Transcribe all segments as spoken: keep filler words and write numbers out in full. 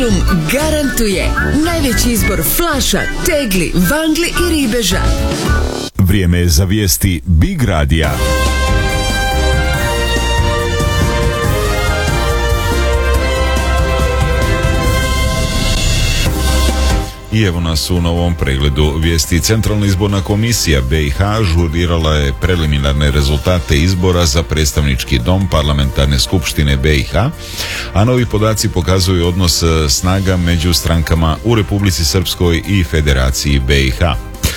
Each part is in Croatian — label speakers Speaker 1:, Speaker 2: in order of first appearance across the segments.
Speaker 1: Serum garantuje najveći izbor flaša, tegli, vangli i ribeža.
Speaker 2: Vrijeme je za vijesti Big Radija. I evo nas u novom pregledu vijesti. Centralna izborna komisija B i H ažurirala je preliminarne rezultate izbora za predstavnički dom parlamentarne skupštine B i H, a novi podaci pokazuju odnos snaga među strankama u Republici Srpskoj i Federaciji B i H.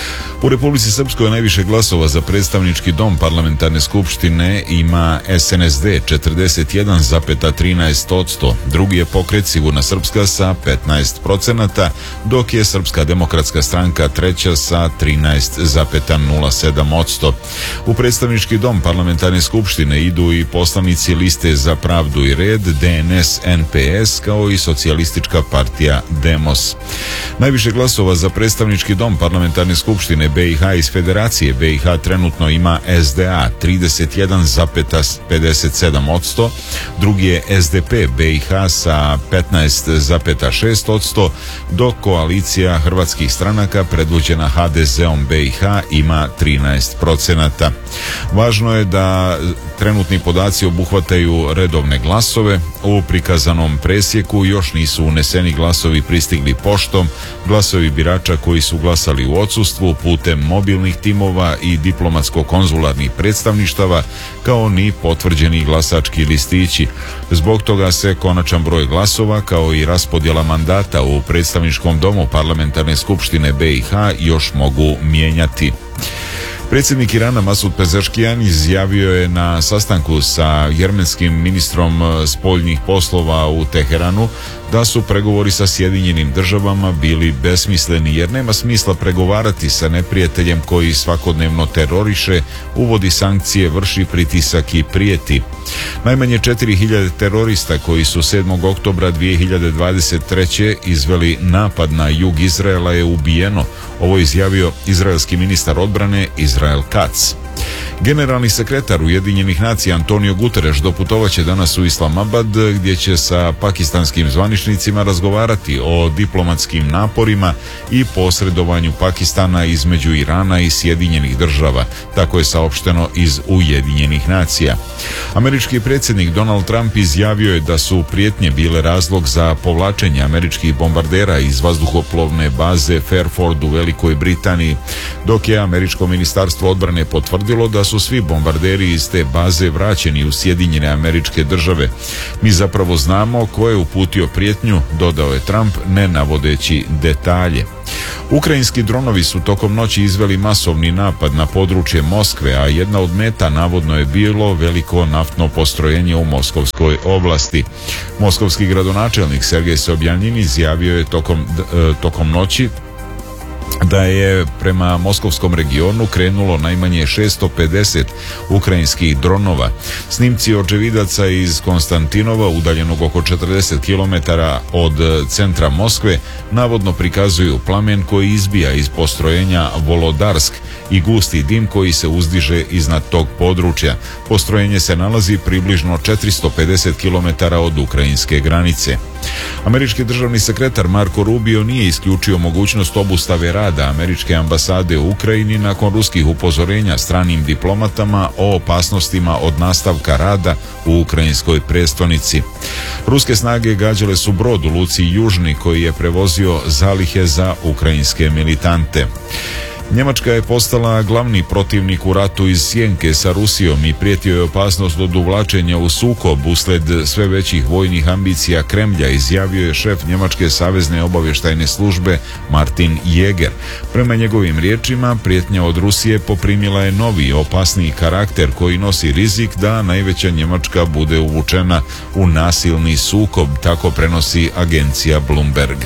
Speaker 2: U Republici Srpskoj najviše glasova za predstavnički dom parlamentarne skupštine ima S N S D četrdeset jedan zarez trinaest posto, drugi je pokret Sigurna Srpska sa petnaest procenata, dok je Srpska demokratska stranka treća sa trinaest zarez nula sedam posto. U predstavnički dom parlamentarne skupštine idu i poslanici Liste za pravdu i red, D N S N P S kao i Socijalistička partija Demos. Najviše glasova za predstavnički dom parlamentarne skupštine B i H iz Federacije B i H trenutno ima S D A trideset jedan zarez pedeset sedam posto, drugi je S D P B i H sa petnaest zarez šest posto, dok koalicija hrvatskih stranaka predvođena H D Z-om B i H ima trinaest procenata. Važno je da trenutni podaci obuhvataju redovne glasove. U prikazanom presjeku još nisu uneseni glasovi pristigli poštom, glasovi birača koji su glasali u odsustvu putem mobilnih timova i diplomatsko-konzularnih predstavništava, kao ni potvrđeni glasački listići. Zbog toga se konačan broj glasova kao i raspodjela mandata u predstavničkom domu parlamentarne skupštine B i H još mogu mijenjati. Predsjednik Irana Masud Pezeškijan izjavio je na sastanku sa jermenskim ministrom spoljnih poslova u Teheranu da su pregovori sa Sjedinjenim državama bili besmisleni, jer nema smisla pregovarati sa neprijateljem koji svakodnevno teroriše, uvodi sankcije, vrši pritisak i prijeti. Najmanje četiri hiljade terorista koji su sedmog oktobra dvije hiljade dvadeset treće izveli napad na jug Izraela je ubijeno. Ovo je izjavio izraelski ministar odbrane Israel Katz. Generalni sekretar Ujedinjenih nacija Antonio Guterres doputovaće danas u Islamabad, gdje će sa pakistanskim zvaničnicima razgovarati o diplomatskim naporima i posredovanju Pakistana između Irana i Sjedinjenih država, tako je saopšteno iz Ujedinjenih nacija. Američki predsjednik Donald Trump izjavio je da su prijetnje bile razlog za povlačenje američkih bombardera iz vazduhoplovne baze Fairford u Velikoj Britaniji, dok je američko ministarstvo odbrane potvrdilo da su svi bombarderi iz te baze vraćeni u Sjedinjene Američke Države. Mi zapravo znamo ko je uputio prijetnju, dodao je Trump, ne navodeći detalje. Ukrajinski dronovi su tokom noći izveli masovni napad na područje Moskve, a jedna od meta navodno je bilo veliko naftno postrojenje u Moskovskoj oblasti. Moskovski gradonačelnik Sergej Sobjanin izjavio je tokom, tokom noći da je prema moskovskom regionu krenulo najmanje šesto pedeset ukrajinskih dronova. Snimci očevidaca iz Konstantinova, udaljenog oko četrdeset kilometara od centra Moskve, navodno prikazuju plamen koji izbija iz postrojenja Volodarsk i gusti dim koji se uzdiže iznad tog područja. Postrojenje se nalazi približno četiristo pedeset kilometara od ukrajinske granice. Američki državni sekretar Marko Rubio nije isključio mogućnost obustave rada američke ambasade u Ukrajini nakon ruskih upozorenja stranim diplomatama o opasnostima od nastavka rada u ukrajinskoj prestonici. Ruske snage gađale su brod u luci Južni koji je prevozio zalihe za ukrajinske militante. Njemačka je postala glavni protivnik u ratu iz sjenke sa Rusijom i prijetio je opasnost od uvlačenja u sukob usled sve većih vojnih ambicija Kremlja, izjavio je šef Njemačke savezne obavještajne službe Martin Jäger. Prema njegovim riječima, prijetnja od Rusije poprimila je novi, opasniji karakter koji nosi rizik da najveća Njemačka bude uvučena u nasilni sukob, tako prenosi agencija Bloomberg.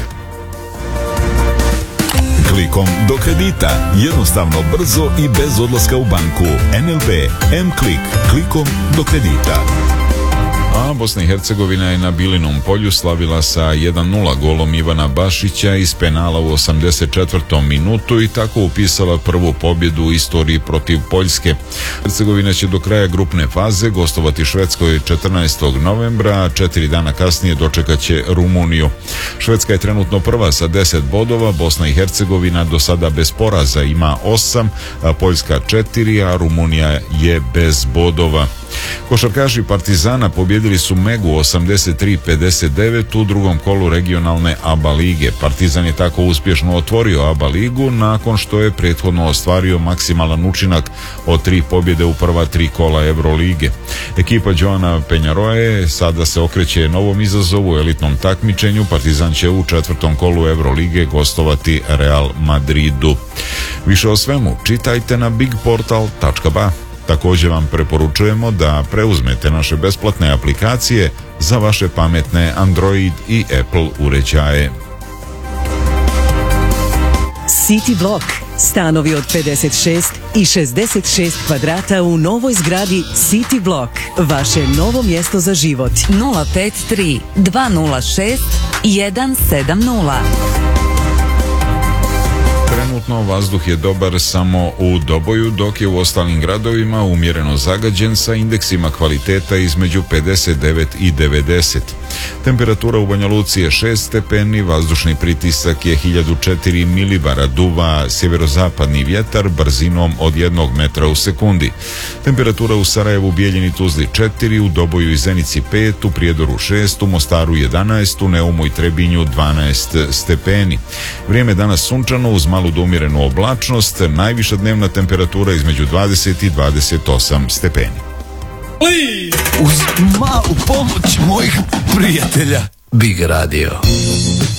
Speaker 2: Klikom do kredita. Jednostavno, brzo i bez odlaska u banku. N L B M-Klik. Klikom do kredita.
Speaker 3: A
Speaker 2: Bosna i Hercegovina je na Bilinom polju slavila sa jedan nula golom Ivana Bašića iz penala u osamdeset četvrtom minutu i tako upisala prvu pobjedu u istoriji protiv Poljske. Hercegovina će do kraja grupne faze gostovati Švedskoj četrnaestog novembra, a četiri dana kasnije dočekat će Rumuniju. Švedska je trenutno prva sa deset bodova, Bosna i Hercegovina do sada bez poraza ima osam, a Poljska četiri, a Rumunija je bez bodova. Košarkaši Partizana pobjedili su Megu osamdeset tri pedeset devet u drugom kolu regionalne A B A lige. Partizan je tako uspješno otvorio A B A ligu nakon što je prethodno ostvario maksimalan učinak od tri pobjede u prva tri kola Eurolige. Ekipa Joana Penjaroe sada se okreće novom izazovu u elitnom takmičenju. Partizan će u četvrtom kolu Eurolige gostovati Real Madridu. Više o svemu čitajte na big portal tačka ba. Također vam preporučujemo da preuzmete naše besplatne aplikacije za vaše pametne Android i Apple uređaje.
Speaker 3: City Block. Stanovi od pedeset šest i šezdeset šest kvadrata u novoj zgradi City Block. Vaše novo mjesto za život.
Speaker 4: nula pet tri dva nula šest jedan sedam nula.
Speaker 2: Trenutno vazduh je dobar samo u Doboju, dok je u ostalim gradovima umjereno zagađen sa indeksima kvaliteta između pedeset devet i devedeset. Temperatura u Banja Luci je šest stepeni, vazdušni pritisak je hiljadu četiri milibara, duva sjeverozapadni vjetar brzinom od jednog metra u sekundi. Temperatura u Sarajevu, Bijeljini, Tuzli četiri, u Doboju i Zenici pet, u Prijedoru šest, u Mostaru jedanaest, u Neumu i Trebinju dvanaest stepeni. Vrijeme danas sunčano uz malu do umjerenu oblačnost, najviša dnevna temperatura između dvadeset i dvadeset osam stepeni.
Speaker 5: Uz malu pomoć mojih prijatelja Big Radio.